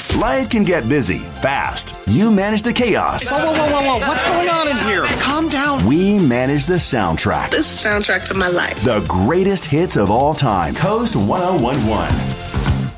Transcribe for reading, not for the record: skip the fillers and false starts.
Life can get busy, fast. You manage the chaos. Whoa. What's going on in here? Calm down. We manage the soundtrack. This is the soundtrack to my life. The greatest hits of all time. Coast 1011.